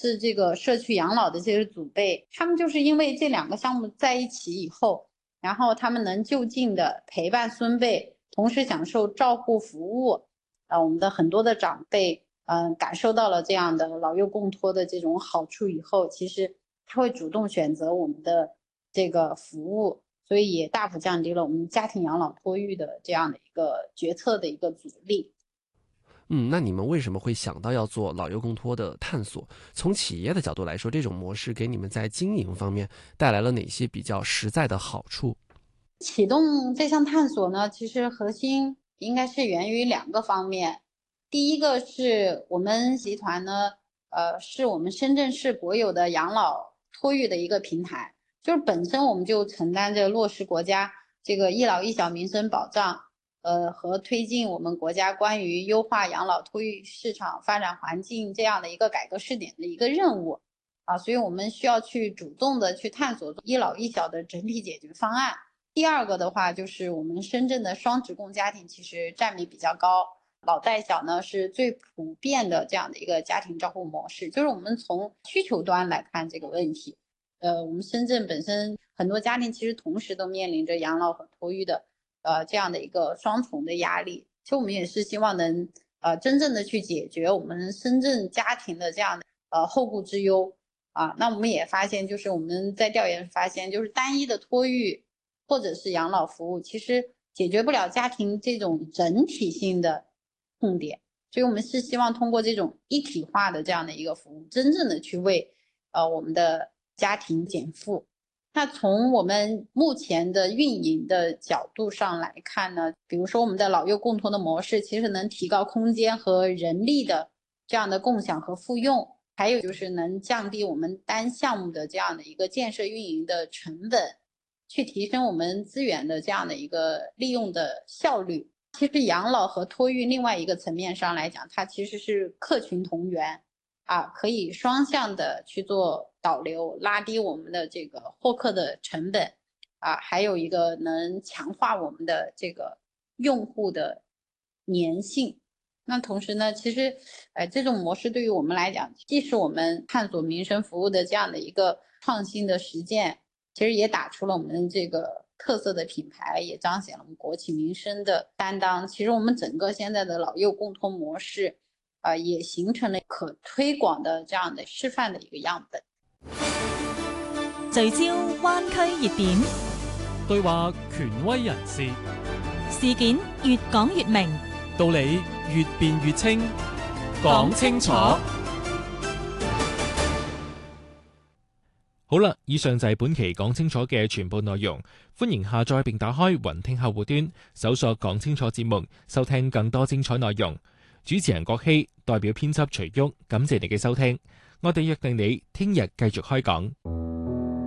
次这个社区养老的这些祖辈，他们就是因为这2个项目在一起以后，然后他们能就近的陪伴孙辈，同时享受照护服务，我们的很多的长辈感受到了这样的老幼共托的这种好处以后，其实他会主动选择我们的这个服务，所以也大幅降低了我们家庭养老托育的这样的一个决策的一个阻力。 那你们为什么会想到要做老幼共托的探索？从企业的角度来说，这种模式给你们在经营方面带来了哪些比较实在的好处？ 启动这项探索呢，其实核心应该是源于2个方面。第一个是我们集团呢，是我们深圳市国有的养老托育的一个平台，就是本身我们就承担着落实国家这个一老一小民生保障，和推进我们国家关于优化养老托育市场发展环境这样的一个改革试点的一个任务所以我们需要去主动的去探索一老一小的整体解决方案。第2个的话，就是我们深圳的双职工家庭其实占比比较高，老带小呢是最普遍的这样的一个家庭照护模式，就是我们从需求端来看这个问题。我们深圳本身很多家庭其实同时都面临着养老和托育的这样的一个双重的压力。其实我们也是希望能真正的去解决我们深圳家庭的这样的后顾之忧那我们也发现，就是我们在调研发现，就是单一的托育或者是养老服务，其实解决不了家庭这种整体性的痛点，所以我们是希望通过这种一体化的这样的一个服务，真正的去为我们的家庭减负。那从我们目前的运营的角度上来看呢，比如说我们的老幼共同的模式，其实能提高空间和人力的这样的共享和复用，还有就是能降低我们单项目的这样的一个建设运营的成本，去提升我们资源的这样的一个利用的效率。其实养老和托育另外一个层面上来讲，它其实是客群同源可以双向的去做导流，拉低我们的这个获客的成本还有一个能强化我们的这个用户的粘性。那同时呢，其实这种模式对于我们来讲，既是我们探索民生服务的这样的一个创新的实践，其实也打出了我们这个特色的品牌，也彰显了我们国企民生的担当。其实我们整个现在的老幼共通模式也形成了可推廣的這樣的示範的一個樣本。 聚焦灣區熱點， 對話權威人士， 事件越講越明， 道理越辯越清，講清楚。好啦，以上就係本期講清楚嘅全部內容。歡迎下載並打開雲聽客戶端，搜索講清楚節目，收聽更多精彩內容。主持人郭希，代表編輯徐旭，感謝你嘅收聽。我哋約定你聽日繼續開講。